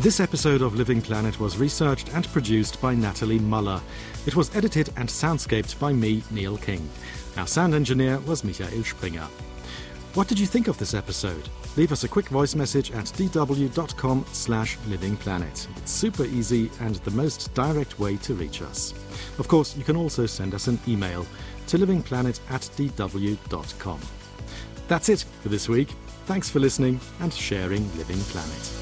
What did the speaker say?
This episode of Living Planet was researched and produced by Natalie Muller. It was edited and soundscaped by me, Neil King. Our sound engineer was Michael Springer. What did you think of this episode? Leave us a quick voice message at dw.com/livingplanet. It's super easy and the most direct way to reach us. Of course, you can also send us an email to livingplanet@dw.com. That's it for this week. Thanks for listening and sharing Living Planet.